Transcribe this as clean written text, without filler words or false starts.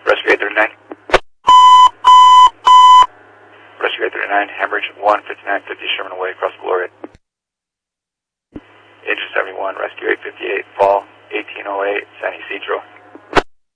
Rescue 839. Rescue 839, hemorrhage 15950 Sherman Way, across Gloria. Agent 71, Rescue 858, fall 1808, San Isidro.